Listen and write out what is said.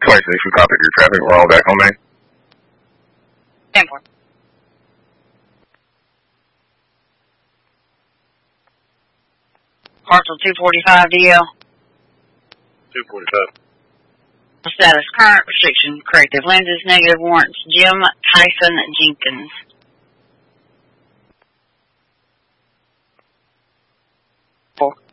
26, we copied your traffic. We're all back on main. 10-4. Parcel 245 DL. 245. Status current restriction corrective lenses negative warrants Jim Tyson Jenkins. 4.